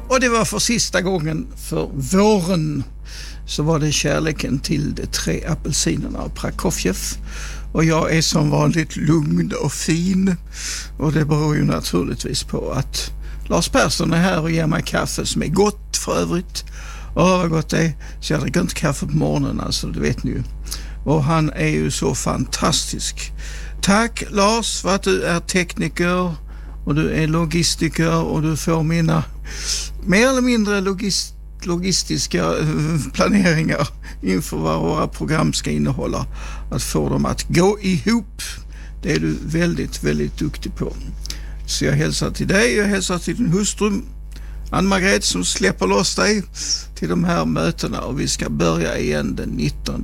Och det var för sista gången för våren, så var det kärleken till de 3 apelsinerna av Prokofjev. Och jag är som vanligt lugn och fin, och det beror ju naturligtvis på att Lars Persson är här och ger mig kaffe som är gott för övrigt. Vad gott det är. Så jag dricker inte kaffe på morgonen, alltså, det vet ni ju. Och han är ju så fantastisk. Tack Lars för att du är tekniker och du är logistiker och du får mina mer eller mindre logistiska planeringar inför vad våra program ska innehålla. Att få dem att gå ihop. Det är du väldigt, väldigt duktig på. Så jag hälsar till dig, jag hälsar till din hustru Ann-Margret som släpper loss dig till de här mötena, och vi ska börja igen den 19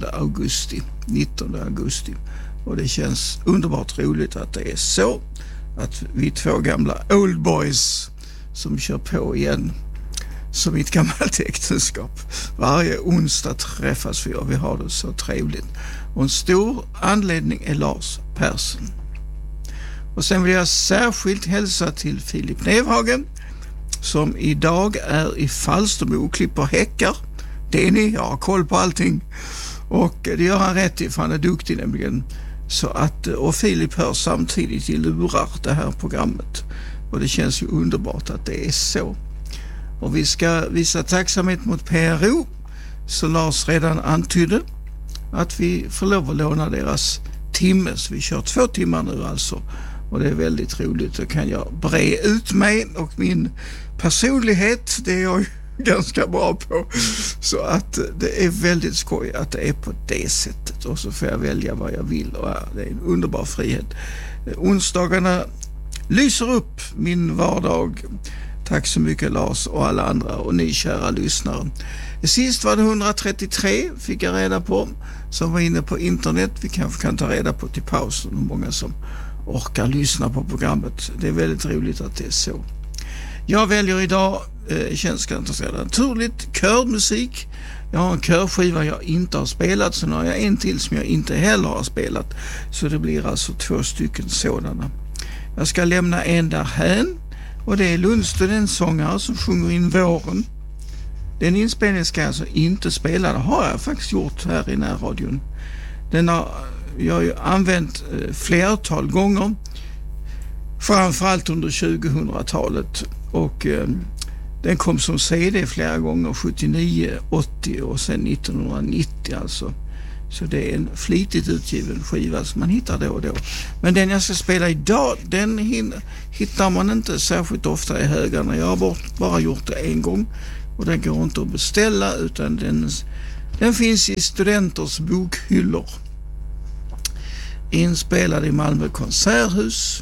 augusti. Och det känns underbart roligt att det är så, att vi 2 gamla old boys som kör på igen som ett gammalt äktenskap. Varje onsdag träffas vi och vi har det så trevligt. Och en stor anledning är Lars Persson. Och sen vill jag särskilt hälsa till Filip Nevhagen som idag är i Falsterbo och klipper häckar. Det är ni, jag har koll på allting. Och det gör han rätt i, för han är duktig nämligen. Så att, och Filip hör samtidigt i lurar det här programmet. Och det känns ju underbart att det är så. Och vi ska visa tacksamhet mot PRO, så Lars redan antydde att vi får lov att låna deras timme. Så vi kör 2 timmar nu alltså. Och det är väldigt roligt. Då kan jag bre ut mig, och min personlighet, det är jag ju ganska bra på. Så att det är väldigt skoj att det är på det sättet. Och så får jag välja vad jag vill, och det är en underbar frihet. Onsdagarna lyser upp min vardag. Tack så mycket Lars och alla andra och ni kära lyssnare. Sist var det 133, fick jag reda på, som var inne på internet. Vi kanske kan ta reda på till pausen hur många som orkar lyssna på programmet. Det är väldigt roligt att det är så. Jag väljer idag, känns ganska naturligt, körmusik. Jag har en körskiva jag inte har spelat, så nu har jag en till som jag inte heller har spelat. Så det blir alltså 2 stycken sådana. Jag ska lämna en därhän, och det är Lunds studentsångare som sjunger in våren. Den inspelningen ska jag alltså inte spela, det har jag faktiskt gjort här i närradion. Den har jag ju använt flertal gånger, framförallt under 2000-talet, och den kom som CD flera gånger, 79, 80 och sen 1990 alltså. Så det är en flitigt utgiven skiva som man hittar då och då. Men den jag ska spela idag, den hittar man inte särskilt ofta i högarna. Jag har bara gjort det en gång, och den går inte att beställa, utan den finns i studenters bokhyllor. Inspelad i Malmö konserthus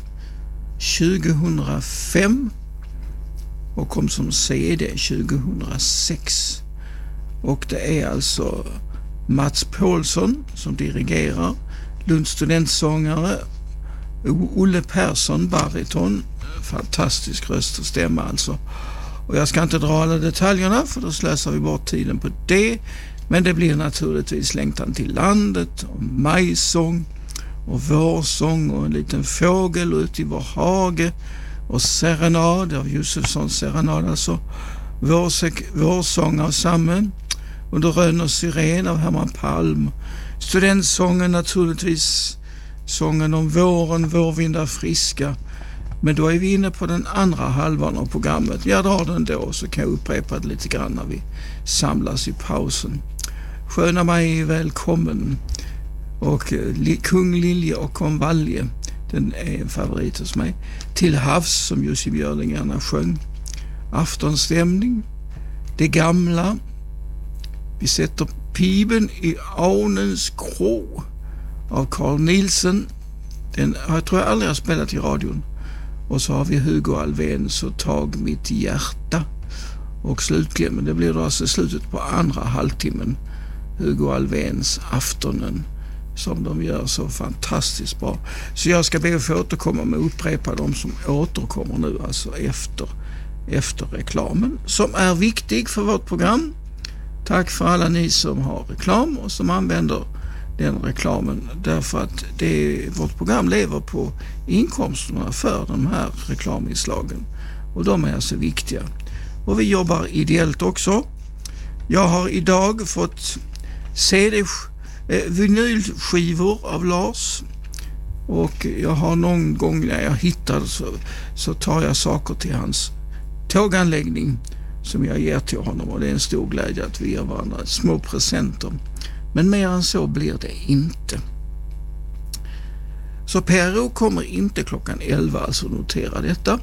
2005 och kom som CD 2006. Och det är alltså Mats Paulsson som dirigerar, Lunds studentsångare, Olle Persson bariton, fantastisk röst och stämma alltså. Och jag ska inte dra alla detaljerna, för då slösar vi bort tiden på det, men det blir naturligtvis Längtan till landet och majsång och vårsång och en liten fågel ut i vår hage och serenad av Josefssons serenad, alltså vårsång av Samme, Under rönn och syren av Herman Palm, studentsången naturligtvis, sången om våren, vårvindar friska. Men då är vi inne på den andra halvan av programmet. Jag drar den då, så kan jag upprepa det lite grann när vi samlas i pausen. Sköna mig välkommen, och Kung Lilje och Konvalje, den är en favorit hos mig. Till havs, som Jussi Björling gärna sjöng. Aftonstämning, Det gamla, Vi sätter piben i Aunens krå av Carl Nielsen. Den tror jag aldrig har spelat i radion. Och så har vi Hugo Alfvén, Så tag mitt hjärta. Och slutligen, men det blir då alltså slutet på andra halvtimmen, Hugo Alfvéns Aftonen, som de gör så fantastiskt bra. Så jag ska be att få återkomma med upprepa de som återkommer nu, alltså efter reklamen, som är viktig för vårt program. Tack för alla ni som har reklam och som använder den reklamen, därför att vårt program lever på inkomsterna för de här reklaminslagen, och de är alltså viktiga. och vi jobbar ideellt också. Jag har idag fått vinylskivor av Lars, och jag har någon gång när jag hittar så tar jag saker till hans tåganläggning som jag ger till honom, och det är en stor glädje att vi ger varandra små presenter. Men mer än så blir det inte. Så PRO kommer inte klockan 11, alltså notera detta.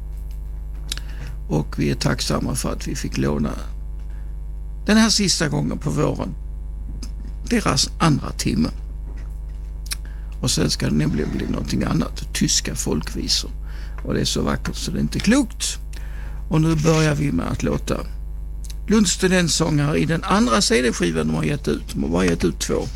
Och vi är tacksamma för att vi fick låna den här sista gången på våren deras andra timme. Och sen ska det nämligen bli någonting annat, tyska folkvisor. Och det är så vackert så det är inte klokt. Och nu börjar vi med att låta Lunds studentsångare i den andra CD-skivan de har gett ut. De har bara gett ut 2.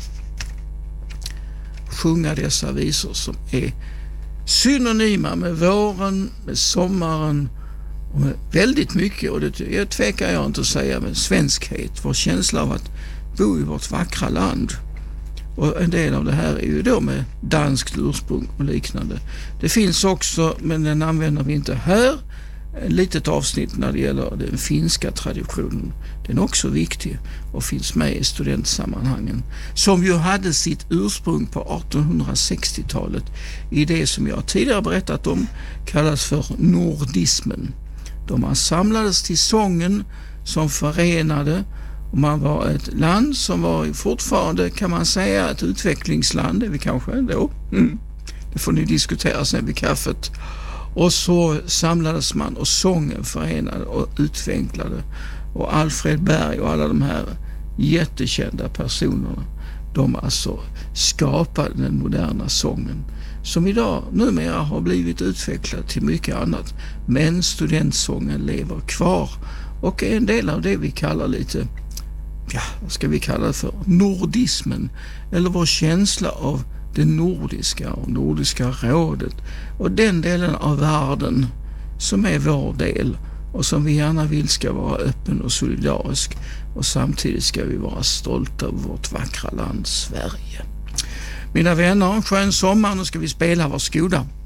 Sjunga dessa visor som är synonyma med våren, med sommaren och med väldigt mycket, och det tvekar jag inte att säga, med svenskhet, vår känsla av att bo i vårt vackra land. Och en del av det här är ju då med danskt ursprung och liknande. Det finns också, men den använder vi inte här, ett litet avsnitt när det gäller den finska traditionen. Den är också viktig och finns med i studentsammanhangen, som ju hade sitt ursprung på 1860-talet i det som jag tidigare berättat om kallas för nordismen. Då man samlades till sången som förenade, och man var ett land som var fortfarande, kan man säga, ett utvecklingsland, är vi kanske ändå. Det får ni diskutera sen vid kaffet. Och så samlades man och sången förenade och utvecklade. Och Alfred Berg och alla de här jättekända personerna, de alltså skapade den moderna sången som idag numera har blivit utvecklad till mycket annat. Men studentsången lever kvar och är en del av det vi kallar lite, vad ska vi kalla det för, nordismen, eller vår känsla av det nordiska och Nordiska rådet och den delen av världen som är vår del och som vi gärna vill ska vara öppen och solidarisk, och samtidigt ska vi vara stolta över vårt vackra land Sverige. Mina vänner, skön sommar, nu ska vi spela, varsågoda.